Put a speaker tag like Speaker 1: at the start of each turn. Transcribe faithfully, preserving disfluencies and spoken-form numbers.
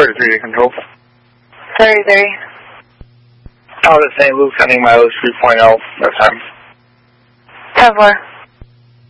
Speaker 1: thirty-three to control.
Speaker 2: thirty-three.
Speaker 1: Out of Saint Luke, sending mileage three point oh, that time.
Speaker 2: ten four.